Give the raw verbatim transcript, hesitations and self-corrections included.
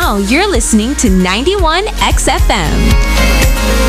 now you're listening to ninety-one X F M.